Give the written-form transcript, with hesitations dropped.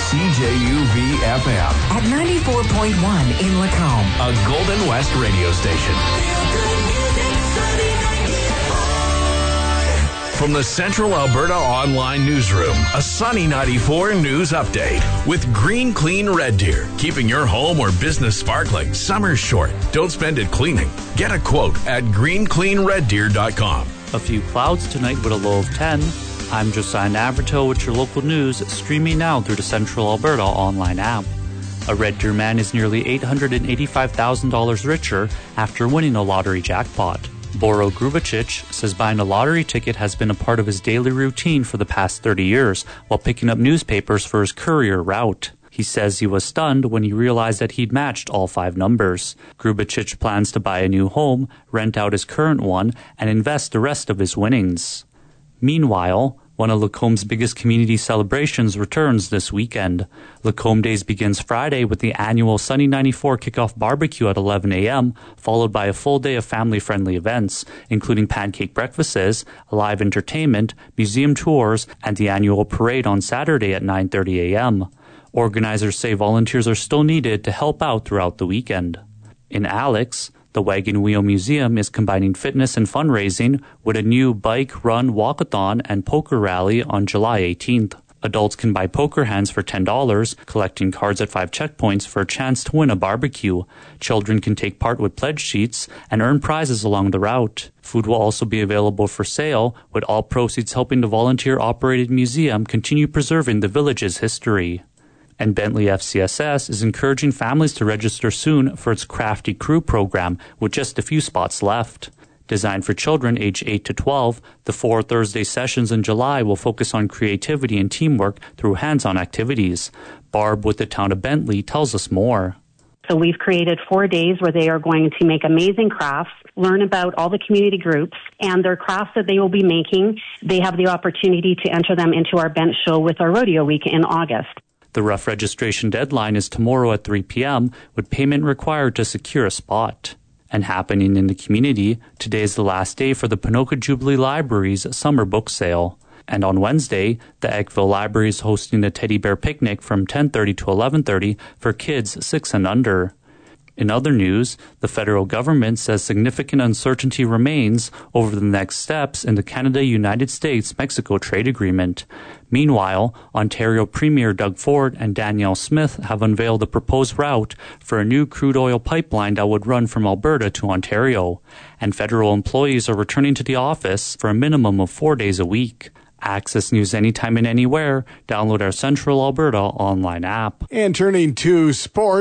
CJUV-FM. At 94.1 in Lacombe. A Golden West radio station. From the Central Alberta Online Newsroom, a Sunny 94 news update with Green Clean Red Deer. Keeping your home or business sparkling. Summer's short. Don't spend it cleaning. Get a quote at greencleanreddeer.com. A few clouds tonight with a low of 10. I'm Josiah Navarto with your local news, streaming now through the Central Alberta Online app. A Red Deer man is nearly $885,000 richer after winning a lottery jackpot. Boro Grubicic says buying a lottery ticket has been a part of his daily routine for the past 30 years, while picking up newspapers for his courier route. He says he was stunned when he realized that he'd matched all 5 numbers. Grubicic plans to buy a new home, rent out his current one, and invest the rest of his winnings. Meanwhile, one of Lacombe's biggest community celebrations returns this weekend. Lacombe Days begins Friday with the annual Sunny 94 kickoff barbecue at 11 a.m., followed by a full day of family-friendly events, including pancake breakfasts, live entertainment, museum tours, and the annual parade on Saturday at 9:30 a.m. Organizers say volunteers are still needed to help out throughout the weekend. In Alex, the Wagon Wheel Museum is combining fitness and fundraising with a new bike, run, walkathon, and poker rally on July 18th. Adults can buy poker hands for $10, collecting cards at 5 checkpoints for a chance to win a barbecue. Children can take part with pledge sheets and earn prizes along the route. Food will also be available for sale, with all proceeds helping the volunteer-operated museum continue preserving the village's history. And Bentley FCSS is encouraging families to register soon for its Crafty Crew program, with just a few spots left. Designed for children aged 8 to 12, the 4 Thursday sessions in July will focus on creativity and teamwork through hands-on activities. Barb with the town of Bentley tells us more. So we've created 4 days where they are going to make amazing crafts, learn about all the community groups, and their crafts that they will be making, they have the opportunity to enter them into our bench show with our rodeo week in August. The rough registration deadline is tomorrow at 3 p.m., with payment required to secure a spot. And happening in the community, today is the last day for the Ponoka Jubilee Library's summer book sale. And on Wednesday, the Eckville Library is hosting a teddy bear picnic from 10:30 to 11:30 for kids 6 and under. In other news, the federal government says significant uncertainty remains over the next steps in the Canada-United States-Mexico trade agreement. Meanwhile, Ontario Premier Doug Ford and Danielle Smith have unveiled a proposed route for a new crude oil pipeline that would run from Alberta to Ontario. And federal employees are returning to the office for a minimum of 4 days a week. Access news anytime and anywhere. Download our Central Alberta online app. And turning to sports.